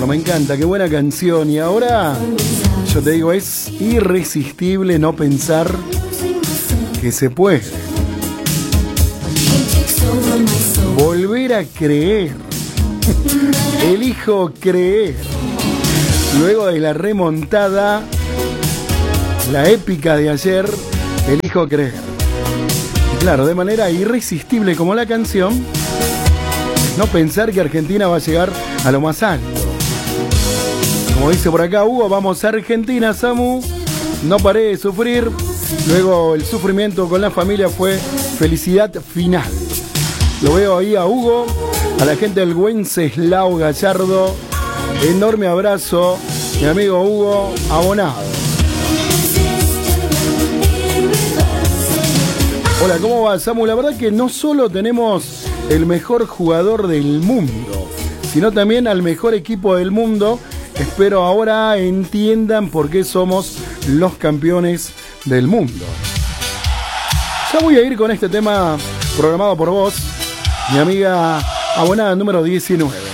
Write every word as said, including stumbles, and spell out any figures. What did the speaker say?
me encanta, qué buena canción. Y ahora, yo te digo, es irresistible no pensar que se puede. Volver a creer. Elijo creer. Luego de la remontada, la épica de ayer, elijo creer. Y claro, de manera irresistible como la canción, no pensar que Argentina va a llegar a lo más alto. Como dice por acá Hugo, vamos a Argentina, Samu. No paré de sufrir. Luego el sufrimiento con la familia fue felicidad final. Lo veo ahí a Hugo, a la gente del Wenceslao Gallardo. Enorme abrazo, mi amigo Hugo, abonado. Hola, ¿cómo va, Samu? La verdad que no solo tenemos el mejor jugador del mundo, sino también al mejor equipo del mundo. Espero ahora entiendan por qué somos los campeones del mundo. Ya voy a ir con este tema programado por vos, mi amiga abonada número diecinueve.